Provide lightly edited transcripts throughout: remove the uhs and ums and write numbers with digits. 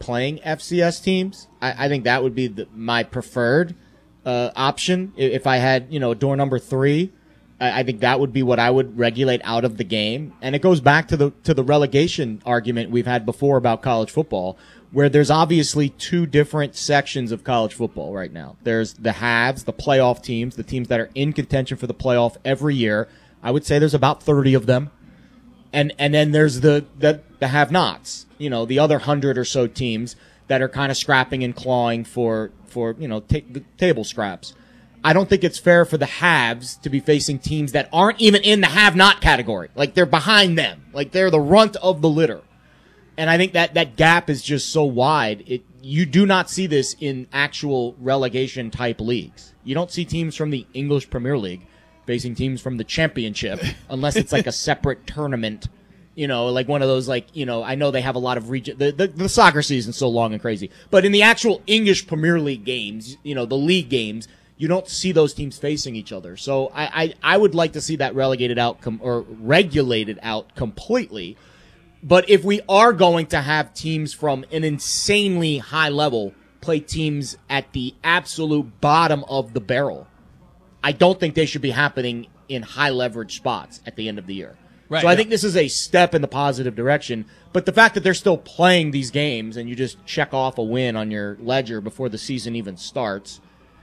playing FCS teams. I think that would be my preferred option. If I had, a door number 3, I think that would be what I would regulate out of the game. And it goes back to the relegation argument we've had before about college football, where there's obviously 2 different sections of college football right now. There's the haves, the playoff teams, the teams that are in contention for the playoff every year. I would say there's about 30 of them. And then there's the have-nots, the other 100 or so teams that are kind of scrapping and clawing for the table scraps. I don't think it's fair for the haves to be facing teams that aren't even in the have-not category. Like, they're behind them. Like, they're the runt of the litter. And I think that gap is just so wide. You do not see this in actual relegation-type leagues. You don't see teams from the English Premier League facing teams from the Championship unless it's like a separate tournament, like one of those, I know they have a lot of region. The soccer season's so long and crazy. But in the actual English Premier League games, the league games, you don't see those teams facing each other. So I would like to see that relegated out or regulated out completely. But if we are going to have teams from an insanely high level play teams at the absolute bottom of the barrel, I don't think they should be happening in high leverage spots at the end of the year. Right, so I think this is a step in the positive direction. But the fact that they're still playing these games and you just check off a win on your ledger before the season even starts,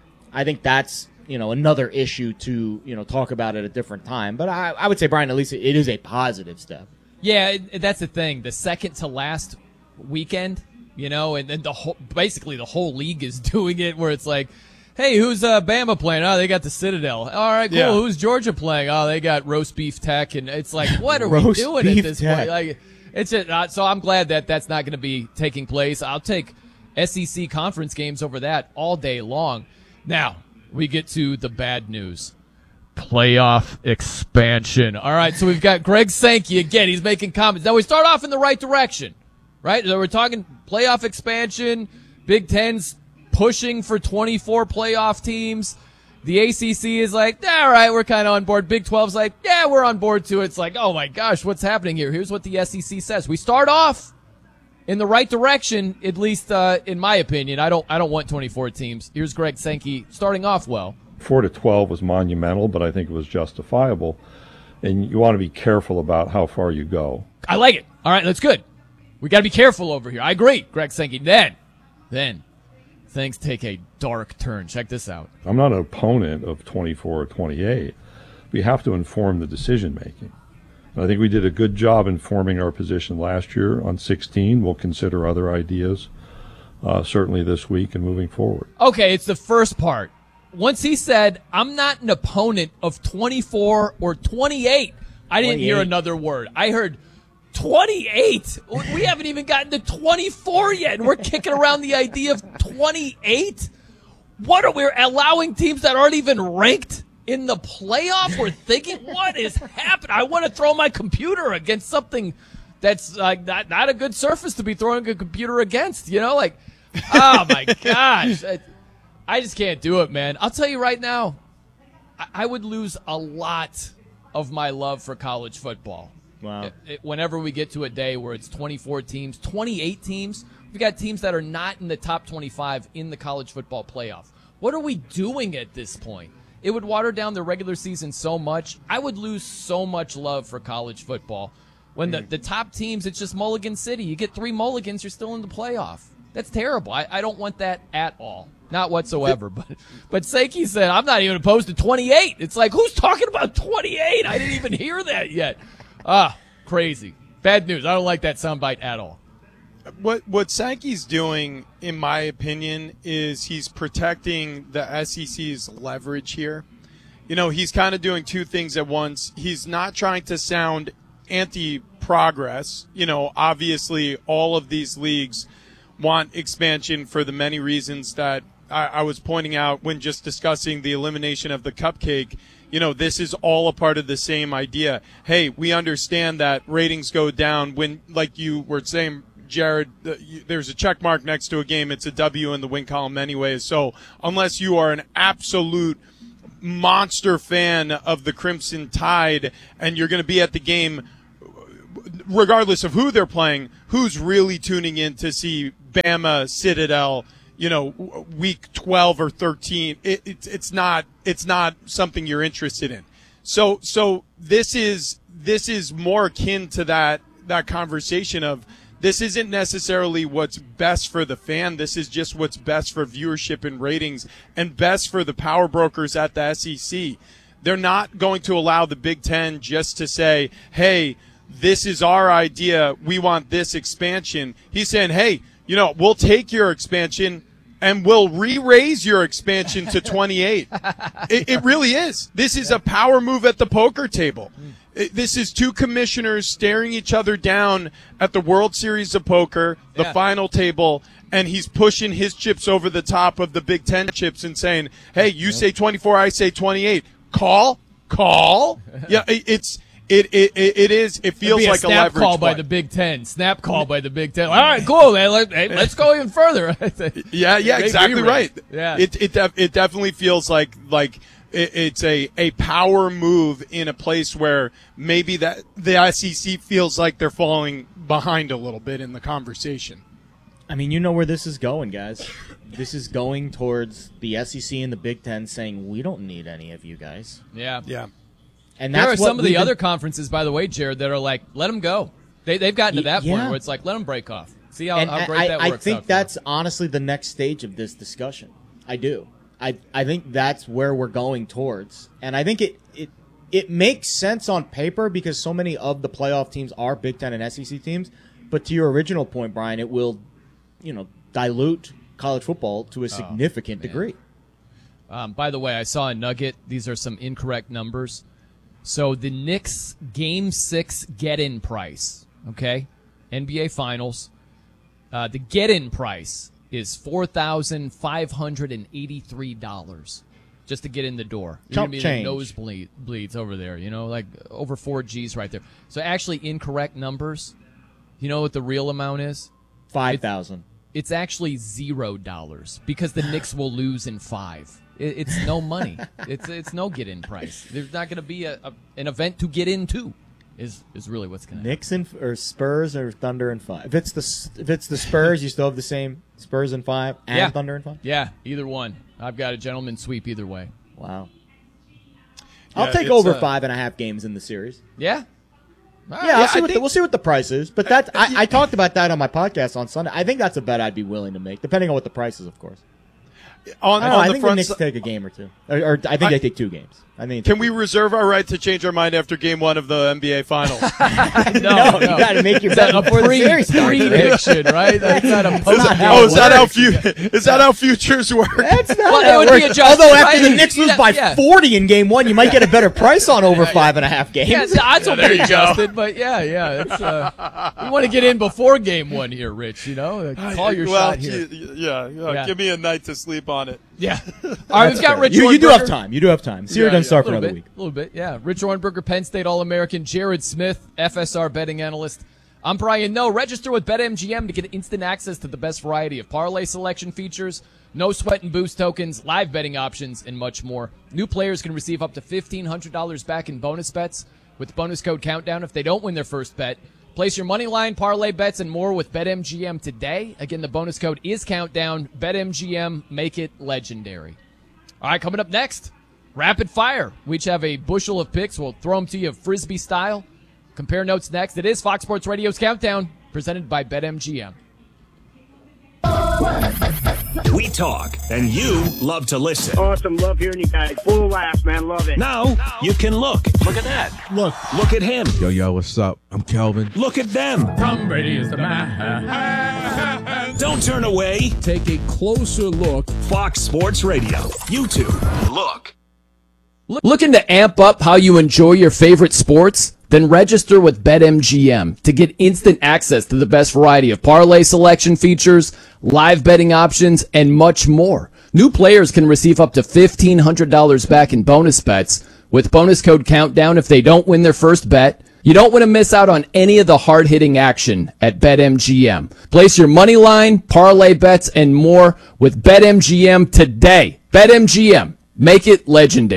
I think that's, another issue to, talk about at a different time. But I would say, Brian, at least it is a positive step. Yeah, that's the thing. The second to last weekend, and then basically the whole league is doing it where it's like, hey, who's Bama playing? Oh, they got the Citadel. All right, cool. Yeah. Who's Georgia playing? Oh, they got Roast Beef Tech. And it's like, what are we doing at this point? Like, it's just, so I'm glad that that's not going to be taking place. I'll take SEC conference games over that all day long. Now, we get to the bad news. Playoff expansion. All right, so we've got Greg Sankey again. He's making comments. Now, we start off in the right direction, right? So we're talking playoff expansion, Big Ten's pushing for 24 playoff teams. The ACC is like, all right, we're kind of on board. Big 12's like, yeah, we're on board too. It's like, oh my gosh, what's happening here? Here's what the SEC says. We start off in the right direction, at least in my opinion. I don't want 24 teams. Here's Greg Sankey starting off well. 4 to 12 was monumental, but I think it was justifiable. And you want to be careful about how far you go. I like it. All right, that's good. We got to be careful over here. I agree, Greg Sankey. Then things take a dark turn. Check this out. I'm not an opponent of 24 or 28. We have to inform the decision making. I think we did a good job informing our position last year on 16. We'll consider other ideas certainly this week and moving forward. Okay, it's the first part. Once he said, I'm not an opponent of 24 or 28, I didn't hear another word. I heard 28. We haven't even gotten to 24 yet, and we're kicking around the idea of 28? What are we allowing teams that aren't even ranked in the playoff? We're thinking, what is happening? I want to throw my computer against something that's like not a good surface to be throwing a computer against, oh my gosh. I just can't do it, man. I'll tell you right now, I would lose a lot of my love for college football. Wow. Whenever we get to a day where it's 24 teams, 28 teams, we've got teams that are not in the top 25 in the college football playoff. What are we doing at this point? It would water down the regular season so much. I would lose so much love for college football. When the top teams, it's just Mulligan City. You get 3 mulligans, you're still in the playoff. That's terrible. I don't want that at all. Not whatsoever. But Sankey said, I'm not even opposed to 28. It's like, who's talking about 28? I didn't even hear that yet. Crazy. Bad news. I don't like that soundbite at all. What Sankey's doing, in my opinion, is he's protecting the SEC's leverage here. He's kind of doing 2 things at once. He's not trying to sound anti-progress. Obviously all of these leagues want expansion for the many reasons that I was pointing out when just discussing the elimination of the cupcake. This is all a part of the same idea. Hey, we understand that ratings go down when, like you were saying, Jared, there's a check mark next to a game. It's a W in the win column anyway. So unless you are an absolute monster fan of the Crimson Tide and you're going to be at the game, regardless of who they're playing, who's really tuning in to see Bama Citadel, week 12 or 13. It's not something you're interested in. So this is more akin to that conversation of, this isn't necessarily what's best for the fan. This is just what's best for viewership and ratings and best for the power brokers at the SEC. They're not going to allow the Big Ten just to say, hey, this is our idea. We want this expansion. He's saying, hey, we'll take your expansion and we'll re-raise your expansion to 28. It really is. This is a power move at the poker table. This is two commissioners staring each other down at the World Series of Poker, the final table, and he's pushing his chips over the top of the Big Ten chips and saying, hey, you say 24, I say 28. Call. Yeah, it feels like a leverage call by the Big Ten. Snap call by the Big Ten. All right, cool, man. Let's go even further. Yeah, exactly right. Yeah. It definitely feels like it's a power move in a place where maybe that the SEC feels like they're falling behind a little bit in the conversation. I mean, you know where this is going, guys. This is going towards the SEC and the Big Ten saying, we don't need any of you guys. Yeah. And there that's are some of the other conferences, by the way, Jared, that are like, let them go. They've gotten to that point where it's like, let them break off. See how great that works out. I think that's honestly the next stage of this discussion. I do. I think that's where we're going towards. And I think it makes sense on paper because so many of the playoff teams are Big Ten and SEC teams. But to your original point, Brian, it will, dilute college football to a significant degree. By the way, I saw a nugget. These are some incorrect numbers. So the Knicks Game 6 get-in price, okay, NBA Finals, the get-in price is $4,583 just to get in the door. You're going to be in the nosebleeds over there, like over 4 G's right there. So actually incorrect numbers. You know what the real amount is? 5,000. It's actually $0 because the Knicks will lose in 5. It's no money. It's no get-in price. There's not going to be an event to get into. Is really what's going to happen. Knicks or Spurs or Thunder in 5. If it's the Spurs, you still have the same Spurs in 5 and Thunder in 5. Yeah, either one. I've got a gentleman sweep either way. Wow. I'll take over 5.5 games in the series. Yeah. We'll see what the price is. But that's I talked about that on my podcast on Sunday. I think that's a bet I'd be willing to make, depending on what the price is, of course. I think the Knicks take a game or two. Or I think they take 2 games. Can we reserve our right to change our mind after Game 1 of the NBA Finals? No, you got to make your bet before the series starts. Prediction, right? That's not a is that how futures work? That's not how it would works. be adjusted, Although right? after the Knicks lose by 40 in Game 1, you might get a better price on over 5.5 games. Yeah, the odds will be adjusted, but it's, you want to get in before Game 1 here, Rich, Call your shot here. Give me a night to sleep on it. Yeah. All right, we've got Rich You do have time. See her done start for another week. A little bit, yeah. Rich Orenberger, Penn State All-American. Jared Smith, FSR betting analyst. I'm Brian Noe. Register with BetMGM to get instant access to the best variety of parlay selection features, no sweat and boost tokens, live betting options, and much more. New players can receive up to $1,500 back in bonus bets with bonus code COUNTDOWN if they don't win their first bet. Place your money line, parlay bets, and more with BetMGM today. Again, the bonus code is COUNTDOWN. BetMGM, make it legendary. All right, coming up next, rapid fire. We each have a bushel of picks. We'll throw them to you Frisbee style. Compare notes next. It is Fox Sports Radio's Countdown, presented by BetMGM. We talk, and you love to listen. Awesome. Love hearing you guys. Full of laughs, man. Love it. Now you can look. Look at that. Look at him. Yo, what's up? I'm Kelvin. Look at them. Tom Brady is the man. Don't turn away. Take a closer look. Fox Sports Radio. YouTube. Look. Looking to amp up how you enjoy your favorite sports? Then register with BetMGM to get instant access to the best variety of parlay selection features, live betting options, and much more. New players can receive up to $1,500 back in bonus bets with bonus code COUNTDOWN if they don't win their first bet. You don't want to miss out on any of the hard-hitting action at BetMGM. Place your money line, parlay bets, and more with BetMGM today. BetMGM. Make it legendary.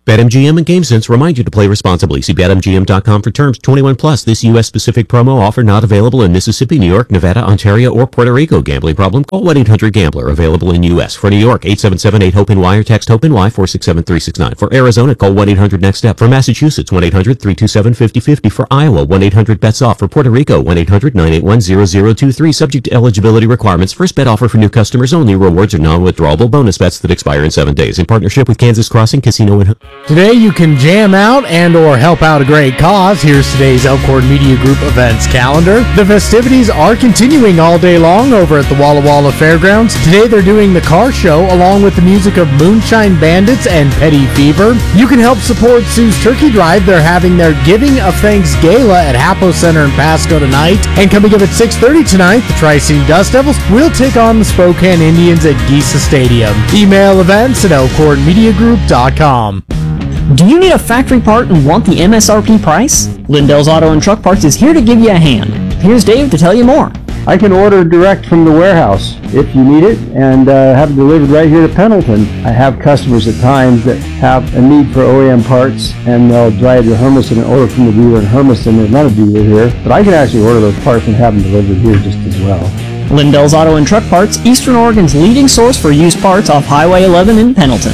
BetMGM and GameSense remind you to play responsibly. See BetMGM.com for terms. 21 plus. This U.S.-specific promo offer not available in Mississippi, New York, Nevada, Ontario, or Puerto Rico. Gambling problem? Call 1-800-GAMBLER. Available in U.S. For New York, 877-8-HOPE-NY or text HOPE-NY 467-369. For Arizona, call 1-800-NEXT-STEP. For Massachusetts, 1-800-327-5050. For Iowa, 1-800-BETS-OFF. For Puerto Rico, 1-800-981-0023. Subject to eligibility requirements. First bet offer for new customers only. Rewards are non-withdrawable bonus bets that expire in 7 days. In partnership with Kansas Crossing Casino and... Today you can jam out and or help out a great cause. Here's today's Elkhorn Media Group events calendar. The festivities are continuing all day long over at the Walla Walla Fairgrounds. Today they're doing the car show along with the music of Moonshine Bandits and Petty Fever. You can help support Sue's Turkey Drive. They're having their Giving of Thanks Gala at Hapo Center in Pasco tonight. And coming up at 6:30 tonight, the Tri-City Dust Devils will take on the Spokane Indians at Giesa Stadium. Email events at elkhornmediagroup.com. Do you need a factory part and want the MSRP price? Lindell's Auto and Truck Parts is here to give you a hand. Here's Dave to tell you more. I can order direct from the warehouse if you need it and have it delivered right here to Pendleton. I have customers at times that have a need for OEM parts and they'll drive to Hermiston and order from the dealer in Hermiston. There's not a dealer here, but I can actually order those parts and have them delivered here just as well. Lindell's Auto and Truck Parts, Eastern Oregon's leading source for used parts off Highway 11 in Pendleton.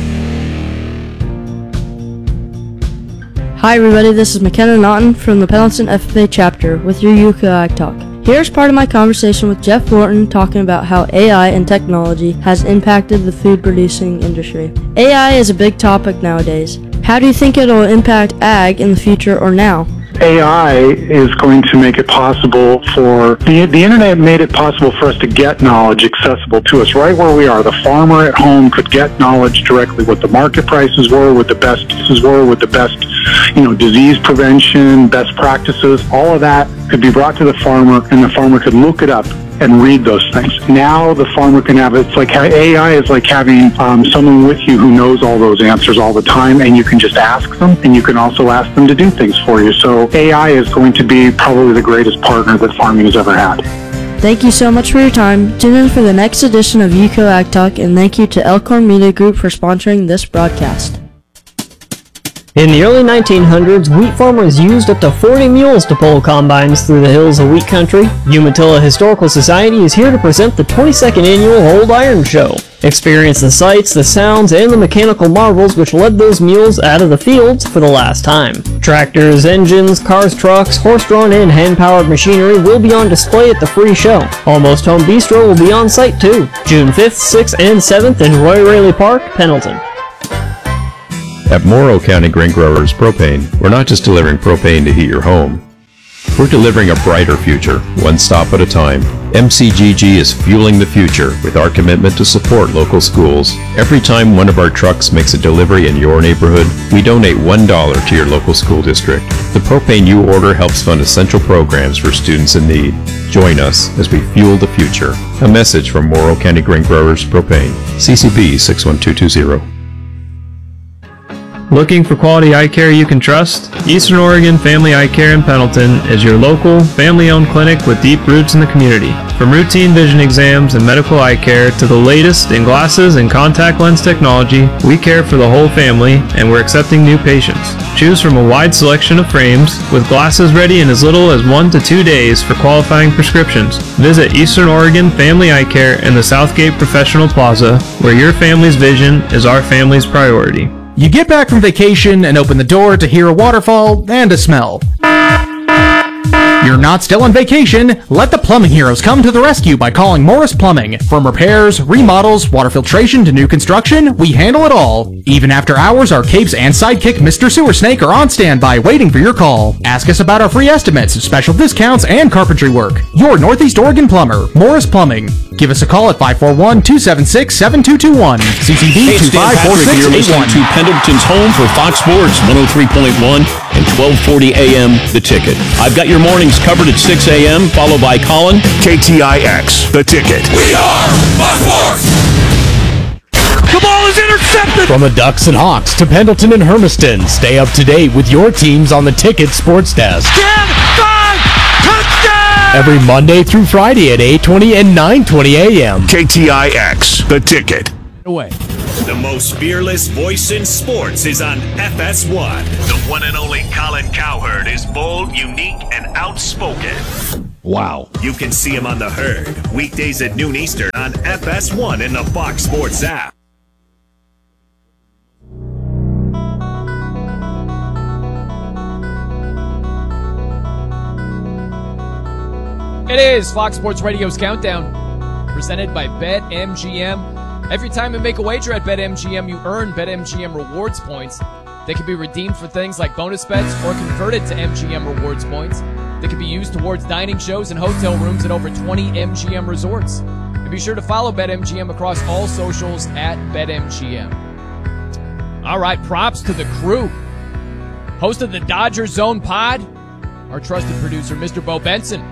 Hi everybody, this is McKenna Naughton from the Pendleton FFA chapter with your UCO Ag Talk. Here's part of my conversation with Jeff Thornton talking about how AI and technology has impacted the food producing industry. AI is a big topic nowadays. How do you think it'll impact ag in the future or now? AI is going to make it possible for the internet made it possible for us to get knowledge accessible to us right where we are. The farmer at home could get knowledge directly, what the market prices were, what the best prices were, what the best disease prevention, best practices. All of that could be brought to the farmer, and the farmer could look it up and read those things. Now the farmer can have, it's like AI is like having someone with you who knows all those answers all the time, and you can just ask them, and you can also ask them to do things for you. So AI is going to be probably the greatest partner that farming has ever had. Thank you so much for your time. Tune in for the next edition of UCO Ag Talk, and thank you to Elkhorn Media Group for sponsoring this broadcast. In the early 1900s, wheat farmers used up to 40 mules to pull combines through the hills of wheat country. Umatilla Historical Society is here to present the 22nd annual Old Iron Show. Experience the sights, the sounds, and the mechanical marvels which led those mules out of the fields for the last time. Tractors, engines, cars, trucks, horse-drawn and hand-powered machinery will be on display at the free show. Almost Home Bistro will be on site too. June 5th, 6th, and 7th in Roy Raley Park, Pendleton. At Morrow County Grain Growers Propane, we're not just delivering propane to heat your home. We're delivering a brighter future, one stop at a time. MCGG is fueling the future with our commitment to support local schools. Every time one of our trucks makes a delivery in your neighborhood, we donate $1 to your local school district. The propane you order helps fund essential programs for students in need. Join us as we fuel the future. A message from Morrow County Grain Growers Propane. CCB 61220. Looking for quality eye care you can trust? Eastern Oregon Family Eye Care in Pendleton is your local, family-owned clinic with deep roots in the community. From routine vision exams and medical eye care to the latest in glasses and contact lens technology, we care for the whole family and we're accepting new patients. Choose from a wide selection of frames with glasses ready in as little as 1 to 2 days for qualifying prescriptions. Visit Eastern Oregon Family Eye Care in the Southgate Professional Plaza, where your family's vision is our family's priority. You get back from vacation and open the door to hear a waterfall and a smell. You're not still on vacation. Let the plumbing heroes come to the rescue by calling Morris Plumbing. From repairs, remodels, water filtration to new construction, we handle it all. Even after hours, our capes and sidekick Mr. Sewer Snake are on standby waiting for your call. Ask us about our free estimates, special discounts, and carpentry work. Your Northeast Oregon plumber, Morris Plumbing. Give us a call at 541-276-7221. CCD 254681. To Pendleton's home for Fox Sports 103.1 and 1240 AM The Ticket. I've got your mornings covered at 6 a.m., followed by Colin. KTIX, The Ticket. We are Fox Sports! The ball is intercepted! From the Ducks and Hawks to Pendleton and Hermiston, stay up to date with your teams on the Ticket Sports Desk. 10, 5, touchdown! Every Monday through Friday at 8:20 and 9:20 a.m. KTIX, The Ticket. Away. The most fearless voice in sports is on FS1. The one and only Colin Cowherd is bold, unique, and outspoken. Wow. You can see him on The Herd, weekdays at noon Eastern on FS1 in the Fox Sports app. It is Fox Sports Radio's Countdown, presented by BetMGM. Every time you make a wager at BetMGM, you earn BetMGM rewards points. They can be redeemed for things like bonus bets or converted to MGM rewards points. They can be used towards dining shows and hotel rooms at over 20 MGM resorts. And be sure to follow BetMGM across all socials at BetMGM. All right, props to the crew. Host of the Dodger Zone Pod, our trusted producer, Mr. Bo Benson.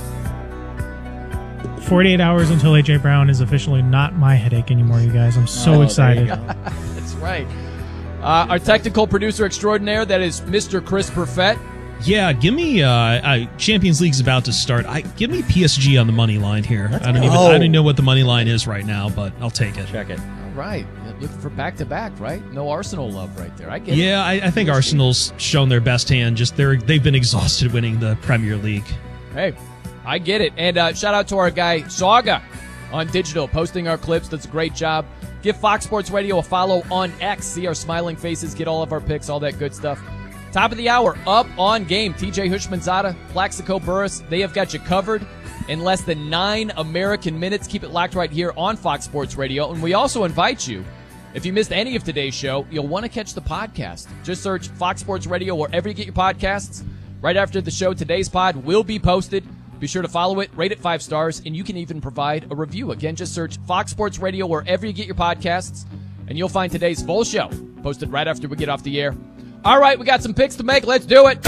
48 hours until A.J. Brown is officially not my headache anymore, you guys. I'm so excited. That's right. Our technical producer extraordinaire, that is Mr. Chris Perfett. Yeah, give me Champions League's about to start. Give me PSG on the money line here. I don't even know what the money line is right now, but I'll take it. Check it. All right. Looking for back-to-back, right? No Arsenal love right there. I get it. Yeah, I think Arsenal's shown their best hand. Just they've been exhausted winning the Premier League. Hey, I get it. And shout out to our guy, Saga, on digital, posting our clips. Does a great job. Give Fox Sports Radio a follow on X. See our smiling faces. Get all of our picks, all that good stuff. Top of the hour, up on game. TJ Hushmanzada, Plaxico Burris, they have got you covered in less than 9 American minutes. Keep it locked right here on Fox Sports Radio. And we also invite you, if you missed any of today's show, you'll want to catch the podcast. Just search Fox Sports Radio wherever you get your podcasts. Right after the show, today's pod will be posted. Be sure to follow it, rate it 5 stars, and you can even provide a review. Again, just search Fox Sports Radio wherever you get your podcasts, and you'll find today's full show posted right after we get off the air. All right, we got some picks to make. Let's do it.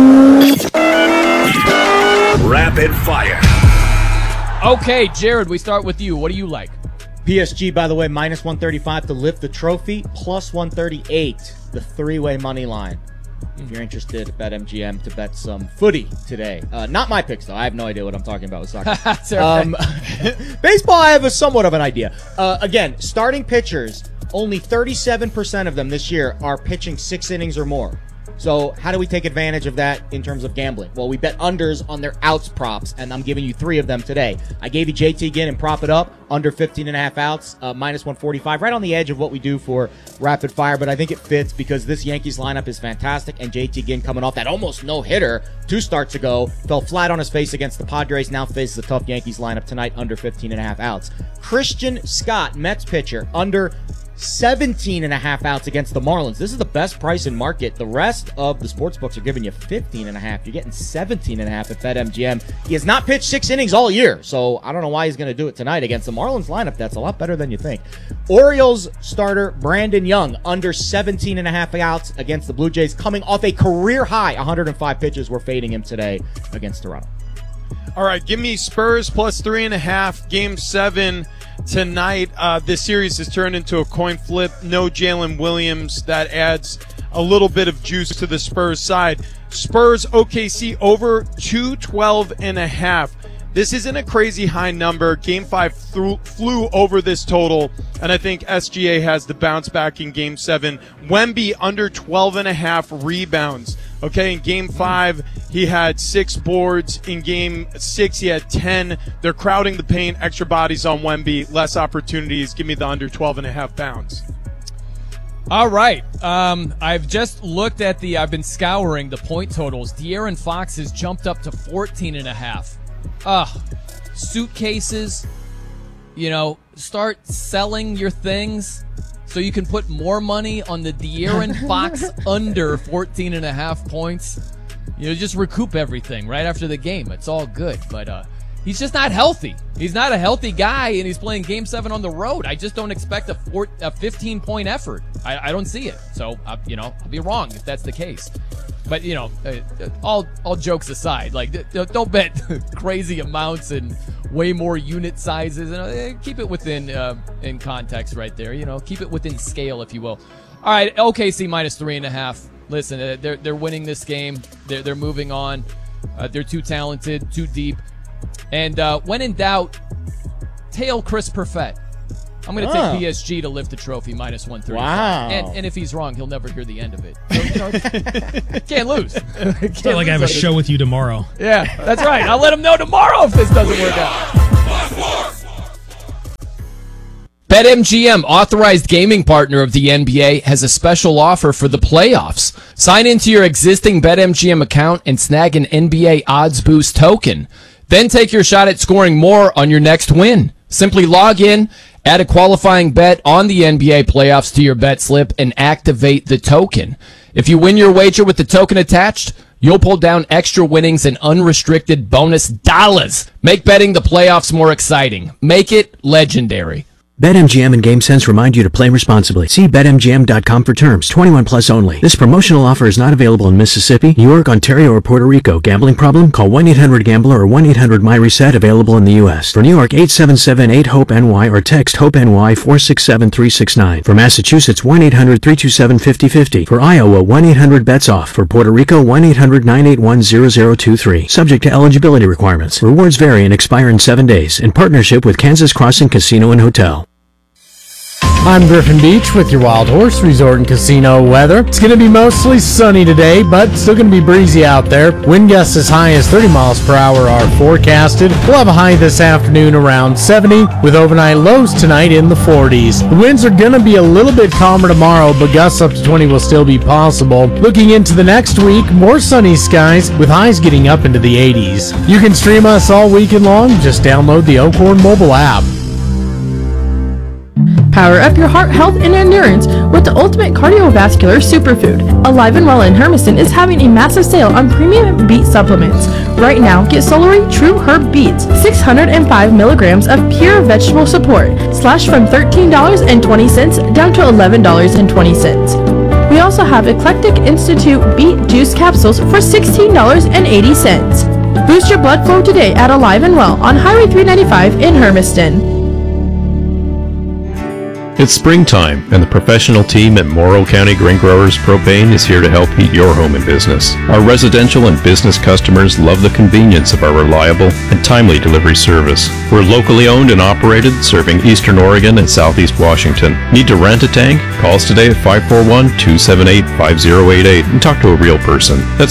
Rapid fire. Okay, Jared, we start with you. What do you like? PSG, by the way, minus 135 to lift the trophy, plus 138, the three-way money line. If you're interested, BetMGM to bet some footy today. Not my picks, though. I have no idea what I'm talking about with soccer. Baseball, I have somewhat of an idea. Again, starting pitchers, only 37% of them this year are pitching 6 innings or more. So how do we take advantage of that in terms of gambling? Well, we bet unders on their outs props, and I'm giving you 3 of them today. I gave you JT Ginn and prop it up, under 15.5 outs, minus 145, right on the edge of what we do for rapid fire, but I think it fits because this Yankees lineup is fantastic, and JT Ginn coming off that almost no-hitter 2 starts ago, fell flat on his face against the Padres, now faces a tough Yankees lineup tonight, under 15.5 outs. Christian Scott, Mets pitcher, under 17.5 outs against the Marlins. This is the best price in market. The rest of the sports books are giving you 15.5. You're getting 17.5 at BetMGM. He has not pitched 6 innings all year, so I don't know why he's going to do it tonight against the Marlins lineup. That's a lot better than you think. Orioles starter Brandon Young, under 17.5 outs against the Blue Jays, coming off a career high 105 pitches. We're fading him today against Toronto. All right, give me Spurs plus 3.5, Game 7 tonight. This series has turned into a coin flip. No Jalen Williams. That adds a little bit of juice to the Spurs side. Spurs OKC over 212.5. This isn't a crazy high number. Game 5 flew over this total, and I think SGA has the bounce back in Game 7. Wemby under 12.5 rebounds. Okay, in Game 5, he had 6 boards. In Game 6, he had 10. They're crowding the paint, extra bodies on Wemby, less opportunities. Give me the under 12.5 bounds. All right. I've just looked at I've been scouring the point totals. De'Aaron Fox has jumped up to 14.5. Suitcases, start selling your things so you can put more money on the De'Aaron Fox under 14.5 points. Just recoup everything right after the game. It's all good, but he's just not healthy. He's not a healthy guy, and he's playing Game 7 on the road. I just don't expect a 15-point effort. I don't see it. So, I'll be wrong if that's the case. But, all jokes aside, don't bet crazy amounts and way more unit sizes. Keep it within in context right there. Keep it within scale, if you will. All right, OKC minus 3.5. Listen, they're winning this game. They're moving on. They're too talented, too deep. And when in doubt, tail Chris Perfett. I'm going to take PSG to lift the trophy minus 135. Wow. And if he's wrong, he'll never hear the end of it. So, can't lose. It's not like I have a show with you tomorrow. Yeah, that's right. I'll let him know tomorrow if this doesn't work out. BetMGM, authorized gaming partner of the NBA, has a special offer for the playoffs. Sign into your existing BetMGM account and snag an NBA Odds Boost token. Then take your shot at scoring more on your next win. Simply log in, add a qualifying bet on the NBA playoffs to your bet slip, and activate the token. If you win your wager with the token attached, you'll pull down extra winnings and unrestricted bonus dollars. Make betting the playoffs more exciting. Make it legendary. BetMGM and GameSense remind you to play responsibly. See BetMGM.com for terms. 21 plus only. This promotional offer is not available in Mississippi, New York, Ontario, or Puerto Rico. Gambling problem? Call 1-800-GAMBLER or 1-800-MyReset. Available in the U.S. For New York, 877-8-HOPE-NY or text HOPE-NY 467-369. For Massachusetts, 1-800-327-5050. For Iowa, 1-800-BETS-OFF. For Puerto Rico, 1-800-981-0023. Subject to eligibility requirements. Rewards vary and expire in 7 days. In partnership with Kansas Crossing Casino and Hotel. I'm Griffin Beach with your Wild Horse Resort and Casino weather. It's going to be mostly sunny today, but still going to be breezy out there. Wind gusts as high as 30 miles per hour are forecasted. We'll have a high this afternoon around 70, with overnight lows tonight in the 40s. The winds are going to be a little bit calmer tomorrow, but gusts up to 20 will still be possible. Looking into the next week, more sunny skies with highs getting up into the 80s. You can stream us all weekend long. Just download the Elkhorn mobile app. Power up your heart health and endurance with the ultimate cardiovascular superfood. Alive and Well in Hermiston is having a massive sale on premium beet supplements. Right now, get Solary True Herb Beets, 605 milligrams of pure vegetable support, slashed from $13.20 down to $11.20. We also have Eclectic Institute Beet Juice Capsules for $16.80. Boost your blood flow today at Alive and Well on Highway 395 in Hermiston. It's springtime, and the professional team at Morrow County Grain Growers Propane is here to help heat your home and business. Our residential and business customers love the convenience of our reliable and timely delivery service. We're locally owned and operated, serving Eastern Oregon and Southeast Washington. Need to rent a tank? Call us today at 541-278-5088 and talk to a real person. That's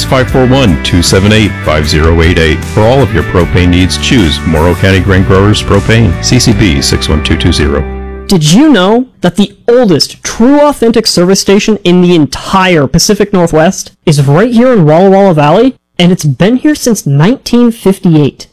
541-278-5088. For all of your propane needs, choose Morrow County Grain Growers Propane, CCB 61220. Did you know that the oldest true authentic service station in the entire Pacific Northwest is right here in Walla Walla Valley? And it's been here since 1958.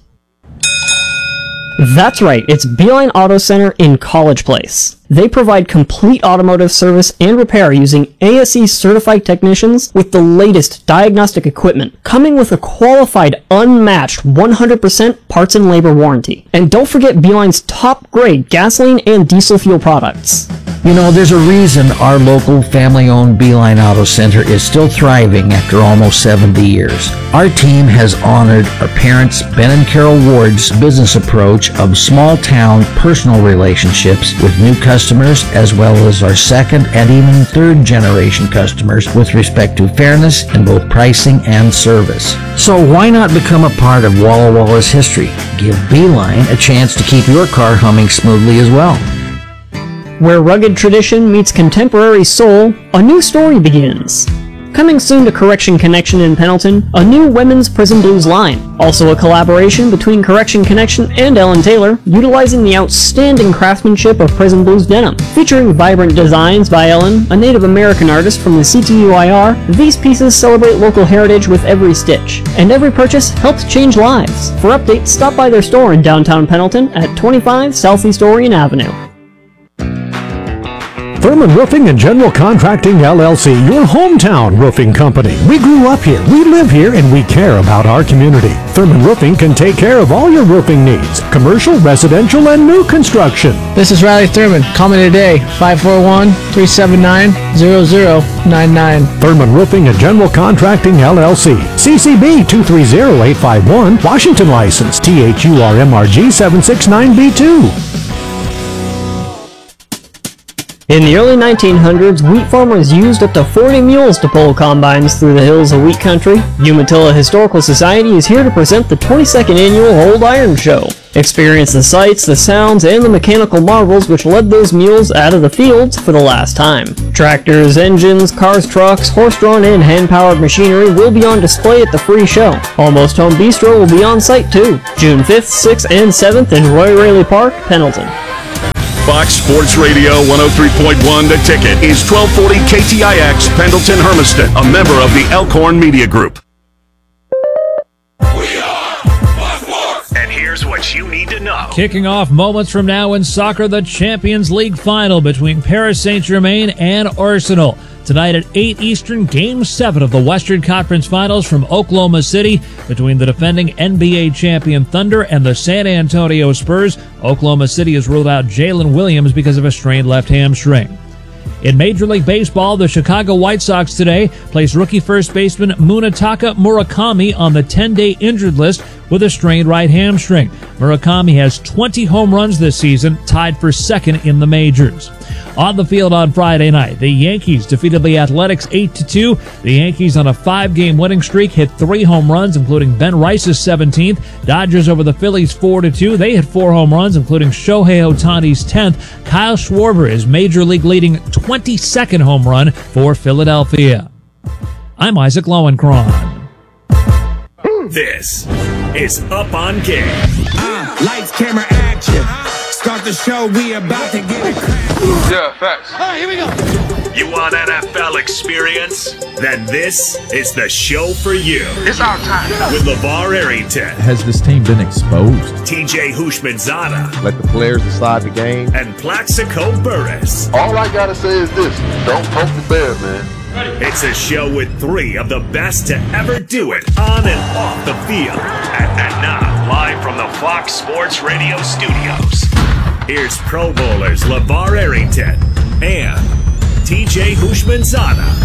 That's right, it's Beeline Auto Center in College Place. They provide complete automotive service and repair using ASE certified technicians with the latest diagnostic equipment, coming with a qualified, unmatched 100% parts and labor warranty. And don't forget Beeline's top grade gasoline and diesel fuel products. You know, there's a reason our local family-owned Beeline Auto Center is still thriving after almost 70 years. Our team has honored our parents, Ben and Carol Ward's business approach of small-town personal relationships with new customers, as well as our second and even third generation customers with respect to fairness in both pricing and service. So why not become a part of Walla Walla's history? Give Beeline a chance to keep your car humming smoothly as well. Where rugged tradition meets contemporary soul, a new story begins. Coming soon to Correction Connection in Pendleton, a new women's Prison Blues line. Also a collaboration between Correction Connection and Ellen Taylor, utilizing the outstanding craftsmanship of Prison Blues denim. Featuring vibrant designs by Ellen, a Native American artist from the CTUIR, these pieces celebrate local heritage with every stitch. And every purchase helps change lives. For updates, stop by their store in downtown Pendleton at 25 Southeast Orion Avenue. Thurman Roofing and General Contracting LLC, your hometown roofing company. We grew up here, we live here, and we care about our community. Thurman Roofing can take care of all your roofing needs, commercial, residential, and new construction. This is Riley Thurman. Call me today, 541-379-0099. Thurman Roofing and General Contracting LLC, CCB 230851, Washington license, THURMRG 769B2. In the early 1900s, wheat farmers used up to 40 mules to pull combines through the hills of wheat country. Umatilla Historical Society is here to present the 22nd annual Old Iron Show. Experience the sights, the sounds, and the mechanical marvels which led those mules out of the fields for the last time. Tractors, engines, cars, trucks, horse-drawn and hand-powered machinery will be on display at the free show. Almost Home Bistro will be on site too, June 5th, 6th, and 7th in Roy Raley Park, Pendleton. Fox Sports Radio 103.1 The Ticket is 1240 KTIX Pendleton Hermiston, a member of the Elkhorn Media Group. And here's what you need to know. Kicking off moments from now in soccer, the Champions League final between Paris Saint-Germain and Arsenal. Tonight at 8 Eastern, Game 7 of the Western Conference Finals from Oklahoma City between the defending NBA champion Thunder and the San Antonio Spurs. Oklahoma City has ruled out Jalen Williams because of a strained left hamstring. In Major League Baseball, the Chicago White Sox today placed rookie first baseman Munetaka Murakami on the 10-day injured list with a strained right hamstring. Murakami has 20 home runs this season, tied for second in the majors. On the field on Friday night, the Yankees defeated the Athletics 8-2. The Yankees on a 5-game winning streak hit 3 home runs, including Ben Rice's 17th. Dodgers over the Phillies 4-2. They hit 4 home runs, including Shohei Ohtani's 10th. Kyle Schwarber is Major League leading 22nd home run for Philadelphia. I'm Isaac Lowenkron. This is Up on Game. Lights, camera, action. Start the show, we about to get it. Yeah, facts. All right, here we go. You want NFL experience? Then this is the show for you. It's our time. With LeVar Arrington, Has this team been exposed? TJ Hushmanzada, Let the players decide the game. and Plaxico Burress. All I gotta say is this: don't poke the bear, man. It's a show with 3 of the best to ever do it on and off the field. And now, live from the Fox Sports Radio studios, here's Pro Bowlers LeVar Arrington and TJ Hushmanzada.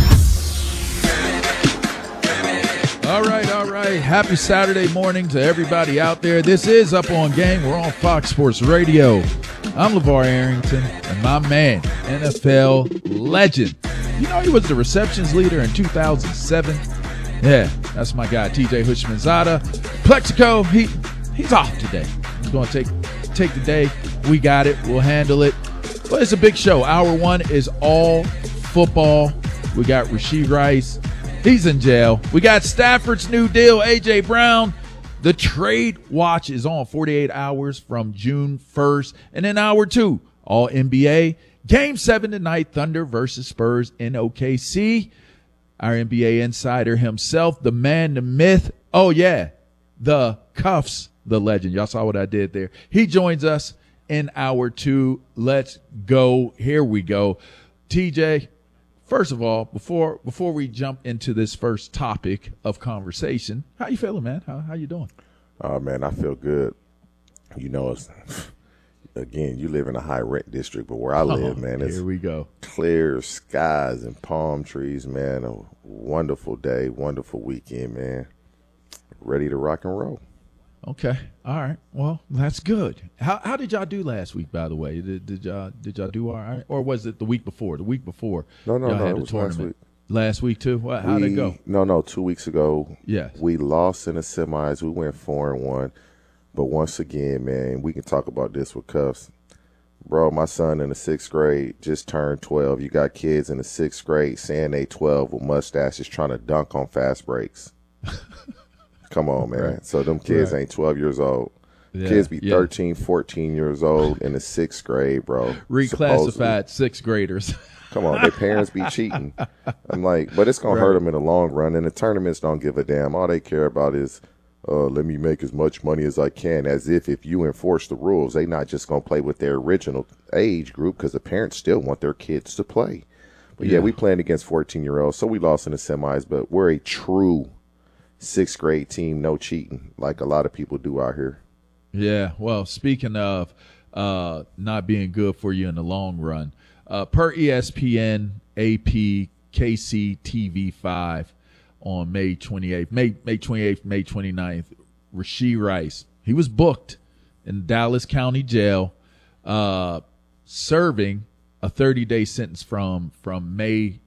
All right. Happy Saturday morning to everybody out there. This is Up on Game. We're on Fox Sports Radio. I'm LeVar Arrington, and my man, NFL legend. You know he was the receptions leader in 2007. Yeah, that's my guy, TJ Hushmanzada. Plexico, he's off today. He's going to take the day. We got it. We'll handle it. But it's a big show. Hour 1 is all football. We got Rashee Rice. He's in jail. We got Stafford's new deal, A.J. Brown. The trade watch is on 48 hours from June 1st. And then hour 2, all NBA. Game 7 tonight, Thunder versus Spurs in OKC. Our NBA insider himself, the man, the myth. Oh, yeah, the Cuffs, the legend. Y'all saw what I did there. He joins us in hour 2. Let's go. Here we go. TJ, first of all, before we jump into this first topic of conversation, how you feeling, man? How you doing? Oh, man, I feel good. You know, it's, again, you live in a high rent district, but where I live, man, it's here we go. Clear skies and palm trees, man. A wonderful day, wonderful weekend, man. Ready to rock and roll. Okay. All right. Well, that's good. How did y'all do last week, by the way? Did y'all do all right? Or was it the week before? The week before. No, y'all had it the was tournament. last week. Last week too? How'd it go? No, 2 weeks ago. Yes. We lost in the semis. We went 4-1. But once again, man, we can talk about this with Cuffs. Bro, my son in the 6th grade just turned 12. You got kids in the 6th grade saying they 12 with mustaches trying to dunk on fast breaks. Come on, man. Right. So them kids ain't 12 years old. Yeah, Kids be yeah. 13, 14 years old in the 6th grade, bro. Reclassified Supposedly. 6th graders. Come on, their parents be cheating. I'm like, but it's going to hurt them in the long run. And the tournaments don't give a damn. All they care about is, let me make as much money as I can, as if you enforce the rules, they not just going to play with their original age group because the parents still want their kids to play. But, yeah, we playing against 14-year-olds, so we lost in the semis. But we're a true 6th grade team, no cheating, like a lot of people do out here. Yeah, well, speaking of not being good for you in the long run, per ESPN, AP, KC, TV5 on May 28th, May 29th, Rashee Rice, he was booked in Dallas County Jail, serving a 30-day sentence from May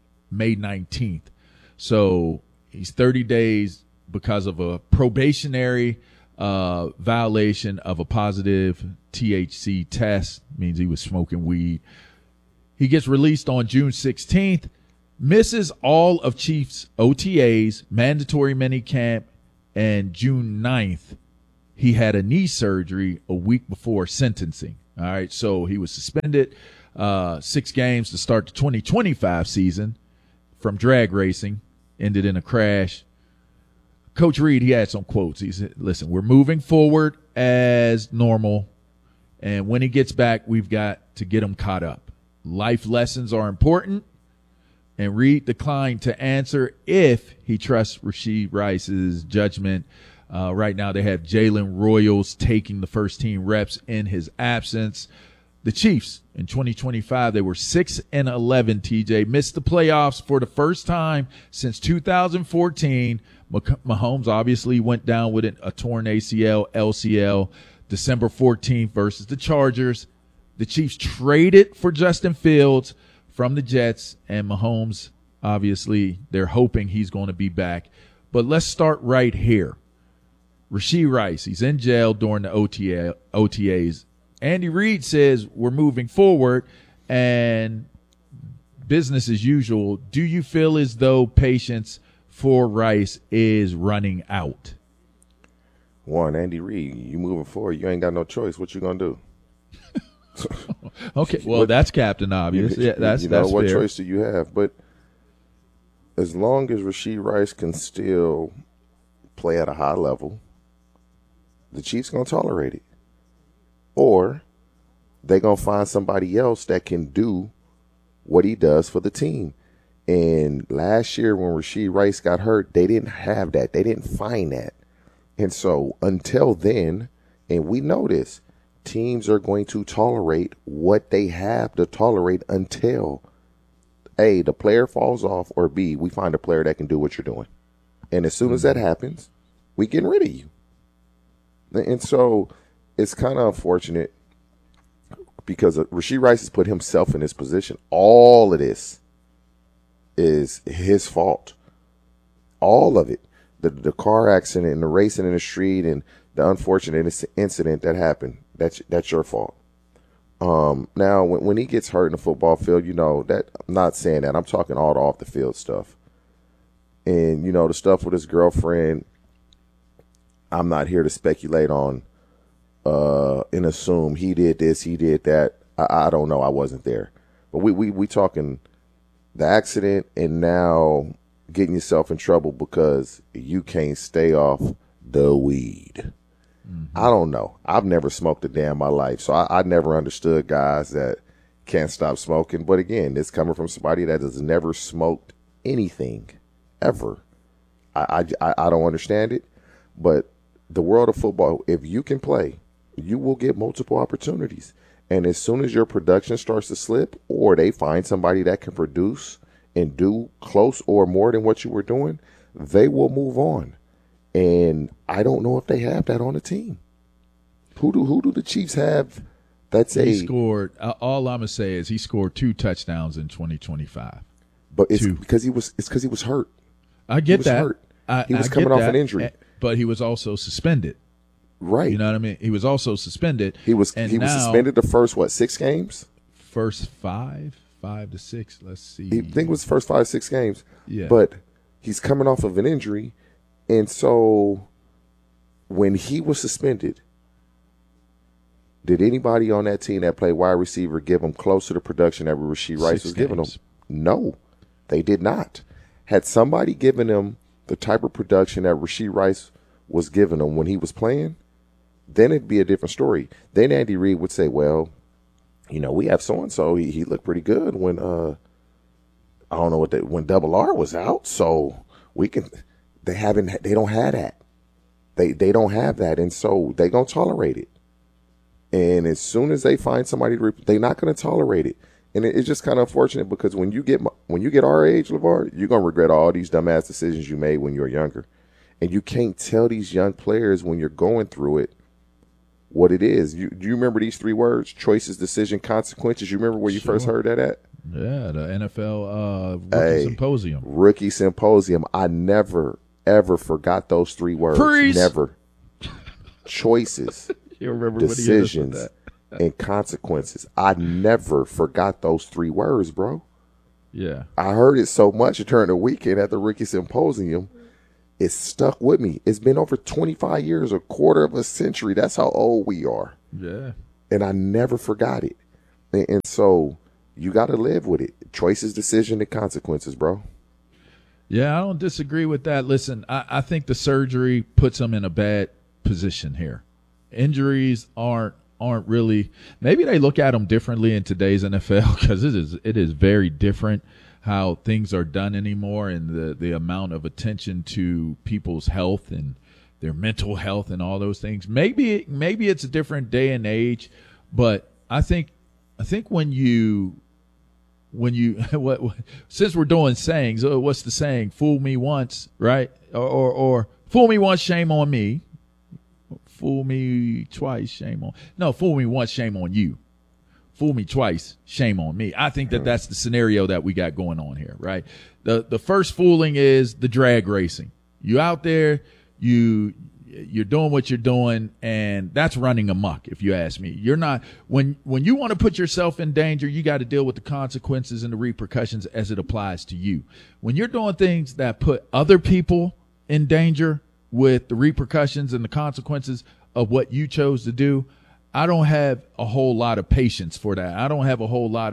19th. So he's 30 days because of a probationary violation of a positive THC test, means he was smoking weed. He gets released on June 16th, misses all of Chiefs OTAs, mandatory minicamp, and June 9th, he had a knee surgery a week before sentencing. All right, so he was suspended 6 games to start the 2025 season from drag racing, ended in a crash. Coach Reed, he had some quotes. He said, listen, we're moving forward as normal, and when he gets back, we've got to get him caught up. Life lessons are important, and Reed declined to answer if he trusts Rashee Rice's judgment. Right now, they have Jalen Royals taking the first-team reps in his absence. The Chiefs, in 2025, they were 6-11, TJ. Missed the playoffs for the first time since 2014. Mahomes obviously went down with a torn ACL, LCL, December 14th versus the Chargers. The Chiefs traded for Justin Fields from the Jets, and Mahomes, obviously, they're hoping he's going to be back. But let's start right here. Rashee Rice, he's in jail during the OTAs. Andy Reid says we're moving forward and business as usual. Do you feel as though patience for Rice is running out? One, Andy Reid, you moving forward, you ain't got no choice. What you gonna do? Okay, well, that's Captain Obvious. Yeah, that's what fair. choice do you have? But as long as Rashee Rice can still play at a high level, the Chiefs gonna tolerate it. Or they're going to find somebody else that can do what he does for the team. And last year when Rashee Rice got hurt, they didn't have that. They didn't find that. And so until then, and we know this, teams are going to tolerate what they have to tolerate until, A, the player falls off, or B, we find a player that can do what you're doing. And as soon as that happens, we getting rid of you. And so it's kind of unfortunate because Rashee Rice has put himself in this position. All of this is his fault. All of it. The car accident and the racing in the street and the unfortunate incident that happened, that's your fault. Now, when he gets hurt in the football field, you know, that I'm not saying that. I'm talking all the off-the-field stuff. And, you know, the stuff with his girlfriend, I'm not here to speculate on and assume he did this, he did that. I don't know. I wasn't there. But we talking the accident and now getting yourself in trouble because you can't stay off the weed. Mm-hmm. I don't know. I've never smoked a day in my life, so I never understood guys that can't stop smoking. But again, it's coming from somebody that has never smoked anything ever. I don't understand it. But the world of football, if you can play, you will get multiple opportunities. And as soon as your production starts to slip or they find somebody that can produce and do close or more than what you were doing, they will move on. And I don't know if they have that on the team. Who do the Chiefs have? He scored. All I'm gonna say is he scored 2 touchdowns in 2025. But it's because he was hurt. I get that. Hurt. He was coming off an injury, but he was also suspended. Right. You know what I mean? He was also suspended. He was suspended the first 6 games? First 5 to 6. Let's see. I think it was the first 5, 6 games. Yeah. But he's coming off of an injury, and so when he was suspended, did anybody on that team that played wide receiver give him close to the production that Rashee Rice was giving him? No, they did not. Had somebody given him the type of production that Rashee Rice was giving him when he was playing, then it'd be a different story. Then Andy Reid would say, well, you know, we have so-and-so. He looked pretty good when, I don't know when Double R was out. So we can, they don't have that. They don't have that. And so they going to tolerate it. And as soon as they find somebody, they're not going to tolerate it. And it's just kind of unfortunate because when you get our age, LeVar, you're going to regret all these dumbass decisions you made when you were younger. And you can't tell these young players when you're going through it what it is. Do you remember these 3 words? Choices, decision, consequences. You remember where you first heard that at? Yeah, the NFL Rookie Symposium. Rookie Symposium. I never, ever forgot those 3 words. Freeze. Never. choices, You remember when he hit us with decisions, that. and consequences. I never forgot those 3 words, bro. Yeah. I heard it so much during the weekend at the Rookie Symposium. It stuck with me. It's been over 25 years, a quarter of a century. That's how old we are. Yeah. And I never forgot it. And so you got to live with it. Choices, decision, and consequences, bro. Yeah, I don't disagree with that. Listen, I think the surgery puts him in a bad position here. Injuries aren't really. Maybe they look at them differently in today's NFL because it is very different how things are done anymore, and the amount of attention to people's health and their mental health and all those things. Maybe it's a different day and age, but I think when you since we're doing sayings, what's the saying? Fool me once, right? Or fool me once, shame on me. Fool me twice, shame on. No, fool me once, shame on you. Fool me twice, shame on me. I think that's the scenario that we got going on here, right? The first fooling is the drag racing. You out there, you're doing what you're doing, and that's running amok, if you ask me. You're not when you want to put yourself in danger, you got to deal with the consequences and the repercussions as it applies to you. When you're doing things that put other people in danger with the repercussions and the consequences of what you chose to do, I don't have a whole lot of patience for that. I don't have a whole lot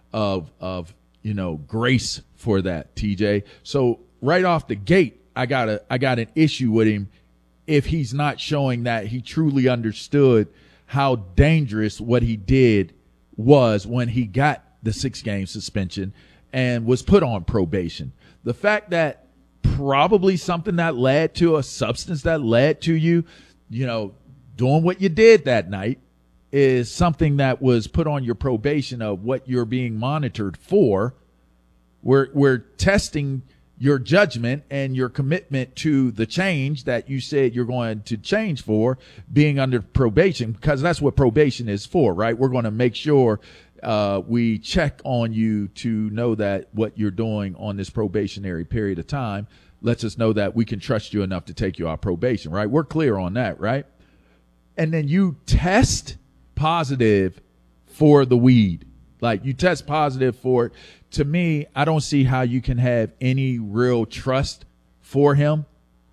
of grace for that, TJ. So right off the gate, I got an issue with him if he's not showing that he truly understood how dangerous what he did was when he got the 6-game suspension and was put on probation. The fact that probably something that led to a substance that led to you, doing what you did that night is something that was put on your probation of what you're being monitored for. We're testing your judgment and your commitment to the change that you said you're going to change for being under probation, because that's what probation is for, right? We're going to make sure we check on you to know that what you're doing on this probationary period of time lets us know that we can trust you enough to take you off probation, right? We're clear on that, right? And then you test positive for the weed. Like, you test positive for it. To me, I don't see how you can have any real trust for him.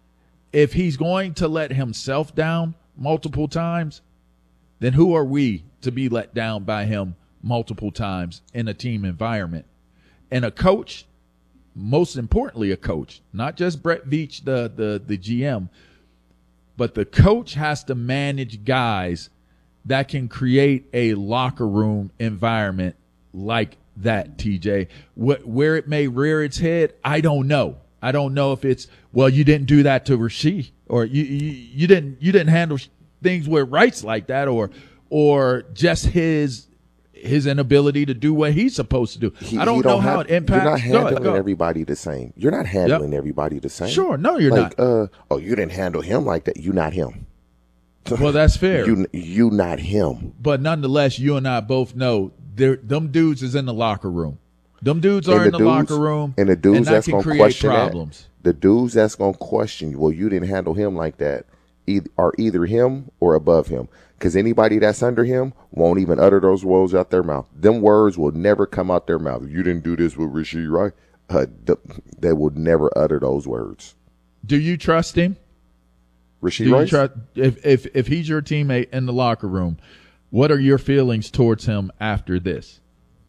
If he's going to let himself down multiple times, then who are we to be let down by him multiple times in a team environment? And a coach, most importantly a coach, not just Brett Veach, the GM, but the coach has to manage guys that can create a locker room environment like that, TJ. Where it may rear its head, I don't know. I don't know if it's, well, you didn't do that to Rasheed, or you didn't handle things with rights like that, or just his inability to do what he's supposed to do. I don't know how it impacts. You're not handling everybody the same. You're not handling everybody the same. Sure, no, you're not. Oh, you didn't handle him like that. You not him. Well, that's fair. You not him. But nonetheless, you and I both know them dudes is in the locker room. Them dudes are in the locker room, and the dudes that's going to question problems. The dudes that's going to question, well, you didn't handle him like that, are either him or above him. Because anybody that's under him won't even utter those words out their mouth. Them words will never come out their mouth. You didn't do this with Rasheed, right? They will never utter those words. Do you trust him? Rasheed Rice? If he's your teammate in the locker room, what are your feelings towards him after this?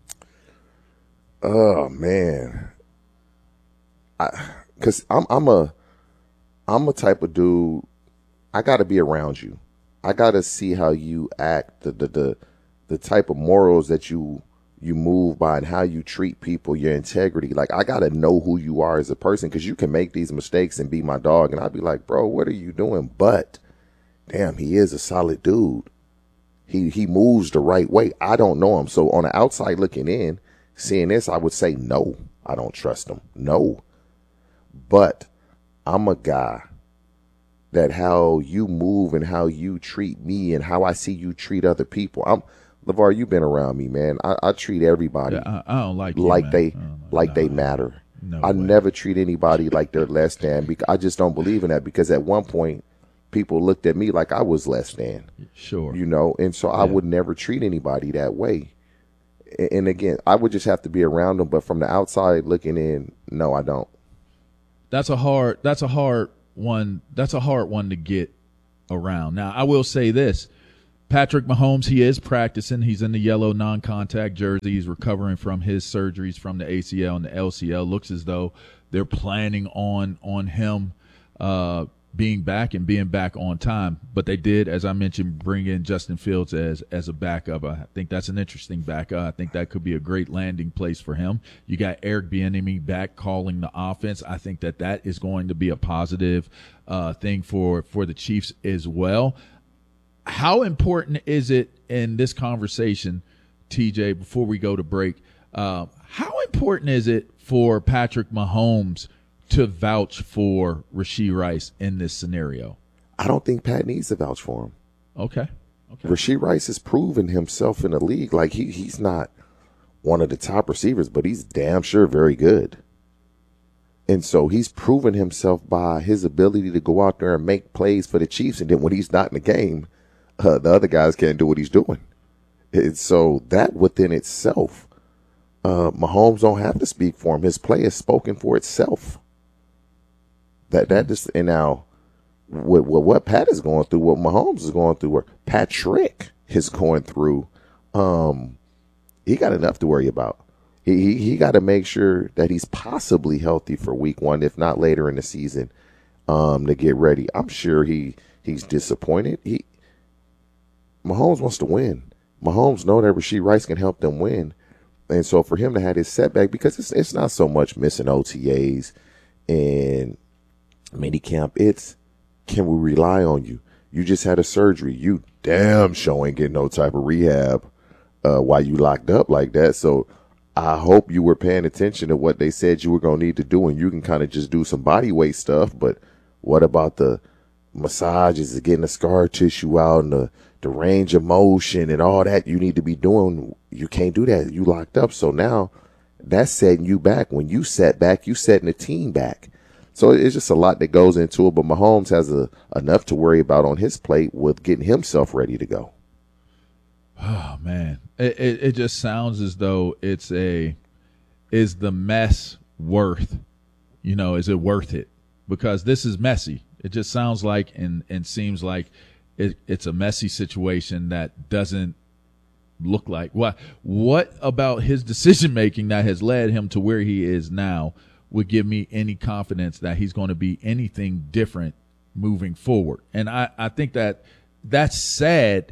Oh man, because I'm a type of dude. I got to be around you. I got to see how you act, the type of morals that you move by, and how you treat people, your integrity. Like, I got to know who you are as a person, because you can make these mistakes and be my dog, and I'd be like, bro, what are you doing? But damn, he is a solid dude. He moves the right way. I don't know him. So on the outside looking in, seeing this, I would say, no, I don't trust him. No. But I'm a guy that how you move and how you treat me and how I see you treat other people. LeVar, you've been around me, man. I treat everybody I don't like they matter. I never treat anybody like they're less than, because I just don't believe in that, because at one point people looked at me like I was less than. Sure. You know, and so I would never treat anybody that way. And again, I would just have to be around them. But from the outside looking in, no, I don't. That's a hard one to get around. Now, I will say this. Patrick Mahomes, he is practicing. He's in the yellow non-contact jersey. He's recovering from his surgeries from the ACL and the LCL. Looks as though they're planning on him being back and being back on time. But they did, as I mentioned, bring in Justin Fields as a backup. I think that's an interesting backup. I think that could be a great landing place for him. You got Eric Bieniemy back calling the offense. I think that is going to be a positive thing for the Chiefs as well. How important is it in this conversation, TJ, before we go to break, how important is it for Patrick Mahomes to vouch for Rashee Rice in this scenario? I don't think Pat needs to vouch for him. Okay. Rashee Rice has proven himself in the league. Like, he's not one of the top receivers, but he's damn sure very good. And so he's proven himself by his ability to go out there and make plays for the Chiefs. And then when he's not in the game, the other guys can't do what he's doing. And so that within itself, Mahomes don't have to speak for him. His play is spoken for itself. That just, and now with what Pat is going through, what Mahomes is going through, or Patrick is going through, he got enough to worry about. He got to make sure that he's possibly healthy for week 1, if not later in the season, to get ready. I'm sure he's disappointed. Mahomes wants to win. Mahomes know that Rashee Rice can help them win. And so for him to have his setback, because it's not so much missing OTAs and minicamp, it's, can we rely on you? You just had a surgery. You damn sure ain't getting no type of rehab while you locked up like that. So I hope you were paying attention to what they said you were going to need to do, and you can kind of just do some body weight stuff. But what about the massages and getting the scar tissue out and the range of motion and all that you need to be doing? You can't do that. You locked up. So now that's setting you back. When you set back, you setting the team back. So it's just a lot that goes into it. But Mahomes has enough to worry about on his plate with getting himself ready to go. Oh, man. It just sounds as though is the mess worth, is it worth it? Because this is messy. It just sounds like and seems like it's a messy situation that doesn't look like. What about his decision making that has led him to where he is now would give me any confidence that he's going to be anything different moving forward? And I think that's sad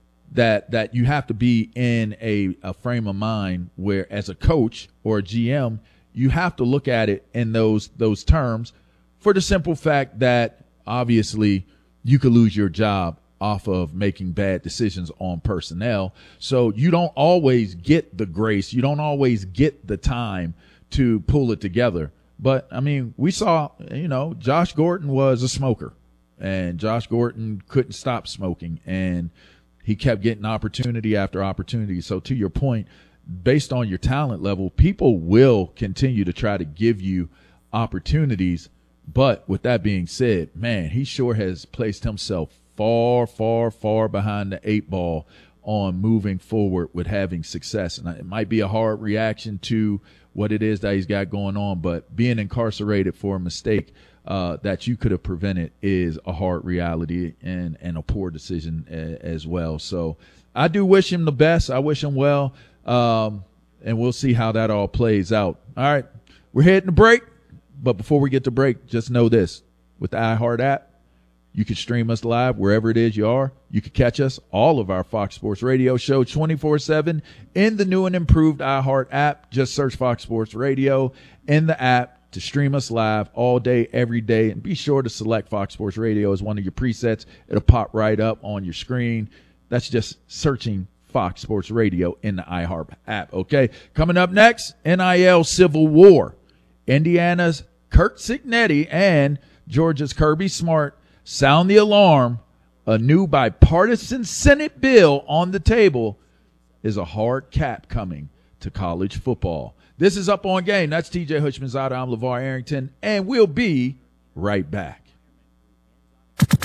that you have to be in a frame of mind where, as a coach or a GM, you have to look at it in those terms, for the simple fact that obviously you could lose your job off of making bad decisions on personnel. So you don't always get the grace. You don't always get the time to pull it together. But, I mean, we saw, Josh Gordon was a smoker, and Josh Gordon couldn't stop smoking, and he kept getting opportunity after opportunity. So to your point, based on your talent level, people will continue to try to give you opportunities. But with that being said, man, he sure has placed himself far, far, far behind the 8 ball on moving forward with having success. And it might be a hard reaction to what it is that he's got going on, but being incarcerated for a mistake that you could have prevented is a hard reality and a poor decision as well. So I do wish him the best. I wish him well. And we'll see how that all plays out. All right, we're heading to break. But before we get to break, just know this. With the iHeart app, you can stream us live wherever it is you are. You can catch us, all of our Fox Sports Radio show 24/7 in the new and improved iHeart app. Just search Fox Sports Radio in the app to stream us live all day, every day. And be sure to select Fox Sports Radio as one of your presets. It'll pop right up on your screen. That's just searching Fox Sports Radio in the iHeart app. Okay, coming up next, NIL Civil War. Indiana's Kurt Cignetti and Georgia's Kirby Smart sound the alarm. A new bipartisan Senate bill on the table is a hard cap coming to college football. This is Up On Game. That's TJ Hutchmanzada. I'm LeVar Arrington, and we'll be right back. Hello?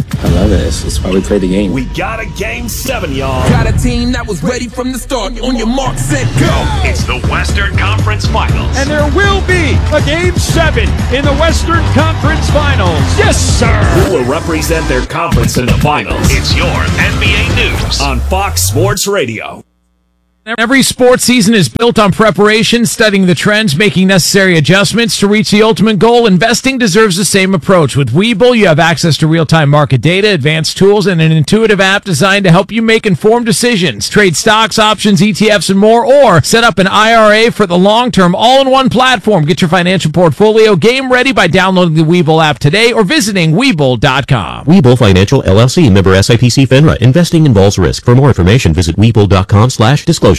11. It's why we play the game. We got a Game 7, y'all. Got a team that was ready from the start. On your mark, set, go. It's the Western Conference Finals. And there will be a Game 7 in the Western Conference Finals. Yes, sir. Who will represent their conference in the finals? It's your NBA News on Fox Sports Radio. Every sports season is built on preparation, studying the trends, making necessary adjustments to reach the ultimate goal. Investing deserves the same approach. With Webull, you have access to real-time market data, advanced tools, and an intuitive app designed to help you make informed decisions. Trade stocks, options, ETFs, and more, or set up an IRA for the long term, all-in-one platform. Get your financial portfolio game ready by downloading the Webull app today or visiting Webull.com. Webull Financial LLC, member SIPC FINRA. Investing involves risk. For more information, visit Webull.com/disclosures.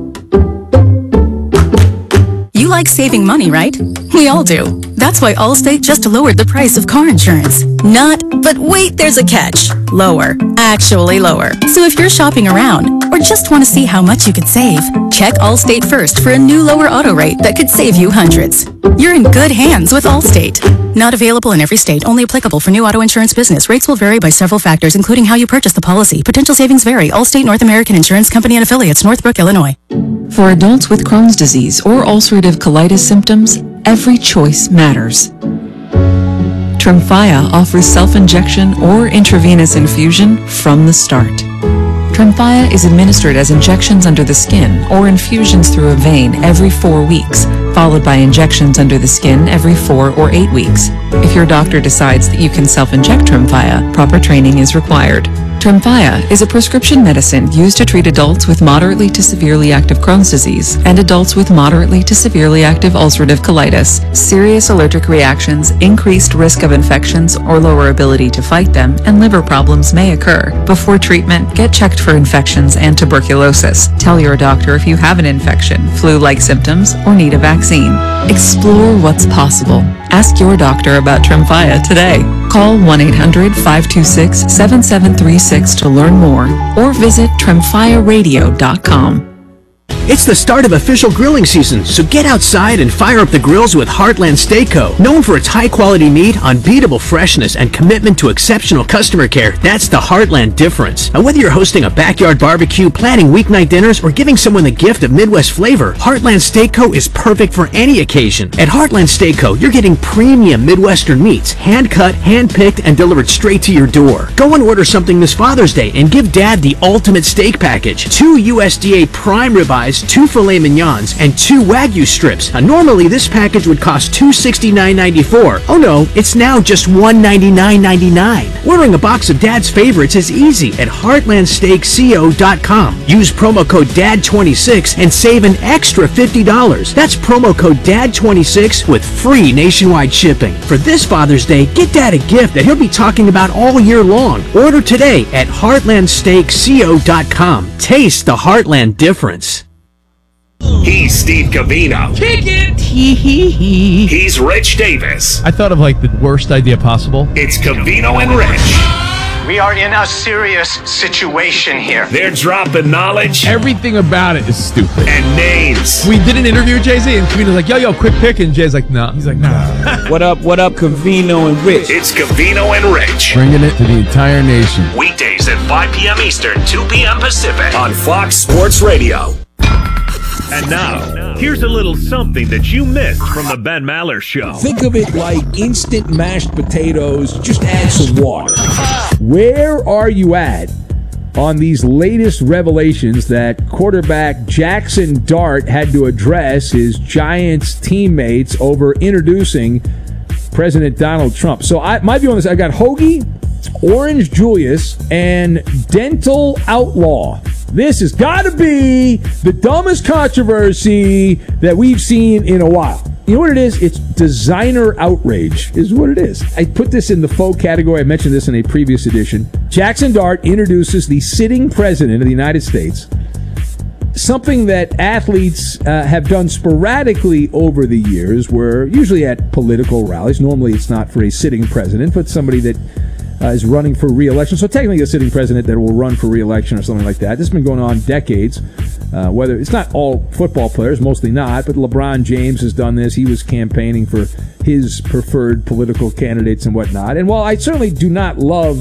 You like saving money, right? We all do. That's why Allstate just lowered the price of car insurance. Not, but wait, there's a catch. Lower. Actually lower. So if you're shopping around or just want to see how much you could save, check Allstate first for a new lower auto rate that could save you hundreds. You're in good hands with Allstate. Not available in every state, only applicable for new auto insurance business. Rates will vary by several factors, including how you purchase the policy. Potential savings vary. Allstate North American Insurance Company and Affiliates, Northbrook, Illinois. For adults with Crohn's disease or ulcerative colitis symptoms, every choice matters. Tremfya offers self-injection or intravenous infusion from the start. Tremfya is administered as injections under the skin or infusions through a vein every 4 weeks, followed by injections under the skin every 4 or 8 weeks. If your doctor decides that you can self-inject Tremfya, proper training is required. Tremfya is a prescription medicine used to treat adults with moderately to severely active Crohn's disease and adults with moderately to severely active ulcerative colitis. Serious allergic reactions, increased risk of infections or lower ability to fight them, and liver problems may occur. Before treatment, get checked for infections and tuberculosis. Tell your doctor if you have an infection, flu-like symptoms, or need a vaccine. Explore what's possible. Ask your doctor about Tremfya today. Call 1-800-526-7736 to learn more or visit TremfyaRadio.com. It's the start of official grilling season, so get outside and fire up the grills with Heartland Steak Co. Known for its high-quality meat, unbeatable freshness, and commitment to exceptional customer care, that's the Heartland difference. Now, whether you're hosting a backyard barbecue, planning weeknight dinners, or giving someone the gift of Midwest flavor, Heartland Steak Co. is perfect for any occasion. At Heartland Steak Co., you're getting premium Midwestern meats, hand-cut, hand-picked, and delivered straight to your door. Go and order something this Father's Day and give Dad the ultimate steak package. 2 USDA prime ribeyes, 2 filet mignons, and 2 Wagyu strips. Now, normally this package would cost $269.94. Oh no, it's now just $199.99. Ordering a box of Dad's favorites is easy at HeartlandSteakCo.com. Use promo code DAD26 and save an extra $50. That's promo code DAD26 with free nationwide shipping. For this Father's Day, get Dad a gift that he'll be talking about all year long. Order today at HeartlandSteakCo.com. Taste the Heartland difference. He's Steve Covino. Kick it! He's Rich Davis. I thought of like the worst idea possible. It's Covino and Rich. We are in a serious situation here. They're dropping knowledge. Everything about it is stupid. And names. We did an interview with Jay-Z, and Covino's like, yo, quick pick. And Jay's like, no. He's like, nah. What up, Covino and Rich? It's Covino and Rich. Bringing it to the entire nation. Weekdays at 5 p.m. Eastern, 2 p.m. Pacific on Fox Sports Radio. And now, here's a little something that you missed from the Ben Maller Show. Think of it like instant mashed potatoes, just add some water. Where are you at on these latest revelations that quarterback Jackson Dart had to address his Giants teammates over introducing President Donald Trump? So my view on this, I got Hoagie, Orange Julius, and Dental Outlaw. This has got to be the dumbest controversy that we've seen in a while. You know what it is? It's designer outrage is what it is. I put this in the faux category. I mentioned this in a previous edition. Jackson Dart introduces the sitting president of the United States, something that athletes have done sporadically over the years, where usually at political rallies. Normally it's not for a sitting president, but somebody that is running for re-election. So technically a sitting president that will run for re-election or something like that. This has been going on decades. Whether it's not all football players, mostly not, but LeBron James has done this. He was campaigning for his preferred political candidates and whatnot. And while I certainly do not love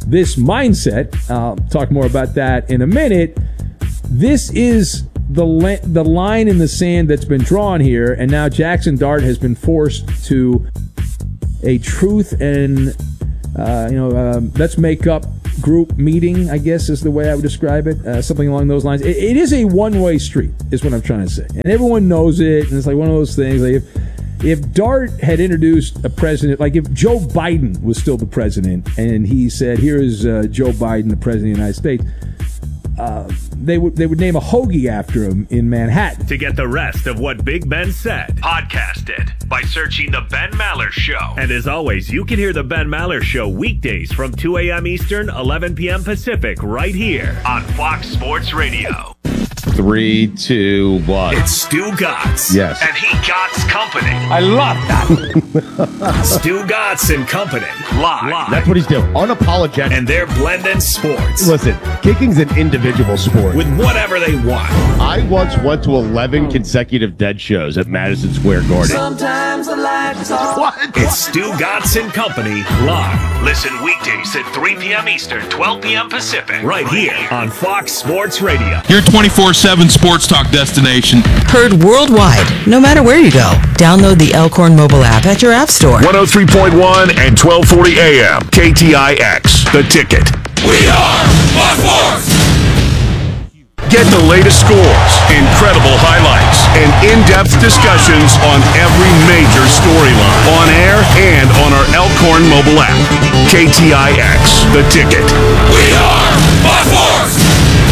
this mindset. I'll talk more about that in a minute. This is the line in the sand that's been drawn here, and now Jackson Dart has been forced to a truth and let's make up group meeting, I guess is the way I would describe it, something along those lines. It is a one-way street is what I'm trying to say, and everyone knows it, and it's like one of those things. Like if Dart had introduced a president, like if Joe Biden was still the president and he said, here is Joe Biden, the president of the United States, they would name a hoagie after him in Manhattan. To get the rest of what Big Ben said, podcast it by searching The Ben Maller Show. And as always, you can hear The Ben Maller Show weekdays from 2 a.m. Eastern, 11 p.m. Pacific, right here on Fox Sports Radio. 3, 2, 1. It's Stu Gatz. Yes. And he Gatz Company. I love that. Stu Gatz and Company. Live. That's what he's doing. Unapologetic. And they're blending sports. Listen, kicking's an individual sport. With whatever they want. I once went to 11 consecutive dead shows at Madison Square Garden. Sometimes the lights are... What? It's Stu Gatz and Company. Live. Listen weekdays at 3 p.m. Eastern, 12 p.m. Pacific. Right here on Fox Sports Radio. Your 24/7 sports talk destination. Heard worldwide, no matter where you go. Download the Elkhorn mobile app at your app store. 103.1 and 1240 AM. KTIX. The Ticket. We are Fox Sports. Get the latest scores, incredible highlights, and in-depth discussions on every major storyline. On air and on our Elkhorn mobile app. KTIX. The Ticket. We are Fox Sports.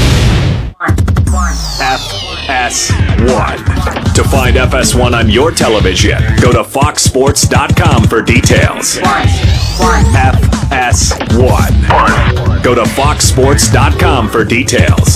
FS1. To find FS1 on your television, go to foxsports.com for details. FS1. Go to foxsports.com for details.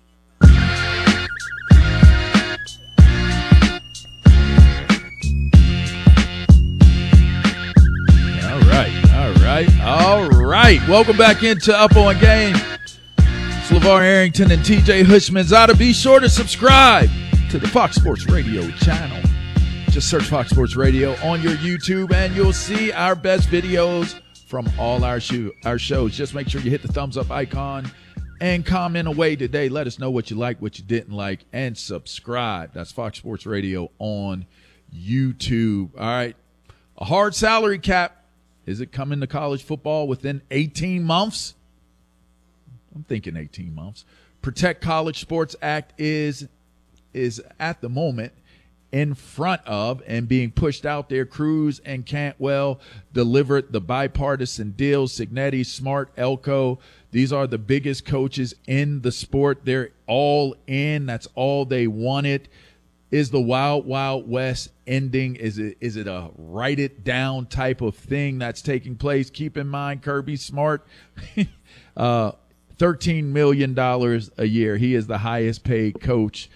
All right. Welcome back into Up On Game. It's LeVar Arrington and TJ Hushmanzada. Be sure to subscribe to the Fox Sports Radio channel. Just search Fox Sports Radio on your YouTube, and you'll see our best videos from all our shows. Just make sure you hit the thumbs up icon and comment away today. Let us know what you like, what you didn't like, and subscribe. That's Fox Sports Radio on YouTube. All right. A hard salary cap. Is it coming to college football within 18 months? I'm thinking 18 months. Protect College Sports Act is at the moment in front of and being pushed out there. Cruz and Cantwell delivered the bipartisan deals. Signetti, Smart, Elko. These are the biggest coaches in the sport. They're all in. That's all they wanted. Is the Wild Wild West ending? Is it a write it down type of thing that's taking place? Keep in mind, Kirby Smart, $13 million a year. He is the highest paid coach.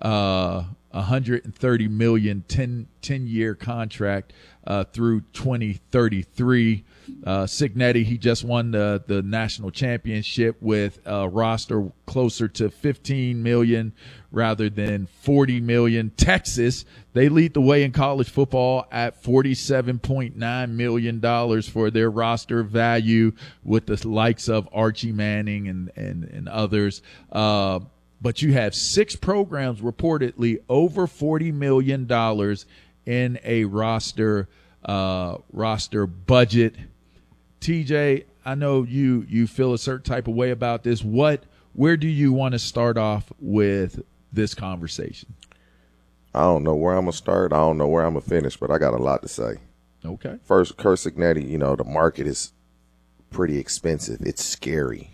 $130 million, 10-year contract through 2033. Signetti, he just won the national championship with a roster closer to $15 million rather than $40 million. Texas, they lead the way in college football at $47.9 million for their roster value with the likes of Archie Manning and others. But you have 6 programs reportedly over $40 million in a roster budget. TJ, I know you feel a certain type of way about this. Where do you want to start off with this conversation? I don't know where I'm going to start. I don't know where I'm going to finish, but I got a lot to say. Okay. First, Curt Cignetti, the market is pretty expensive. It's scary.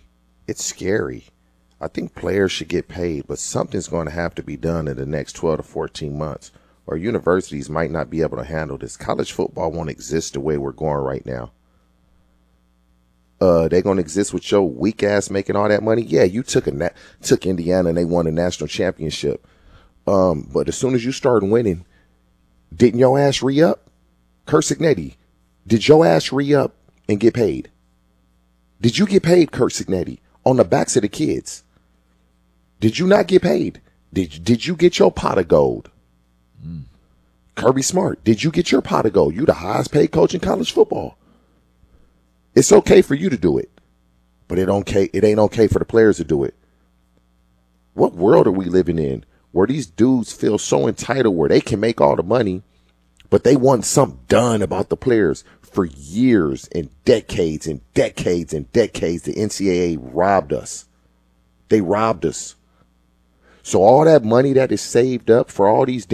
I think players should get paid, but something's going to have to be done in the next 12 to 14 months, or universities might not be able to handle this. College football won't exist the way we're going right now. They're going to exist with your weak ass making all that money. Yeah, you took Indiana and they won a national championship. But as soon as you start winning, didn't your ass re-up? Curt Cignetti, did your ass re-up and get paid? Did you get paid, Curt Cignetti, on the backs of the kids? Did you not get paid? Did you get your pot of gold? Kirby Smart, did you get your pot of gold? You the highest paid coach in college football. It's okay for you to do it. but it ain't okay for the players to do it. What world are we living in where these dudes feel so entitled where they can make all the money, but they want something done about the players? For years and decades and decades and decades, the NCAA robbed us. They robbed us. So all that money that is saved up for all these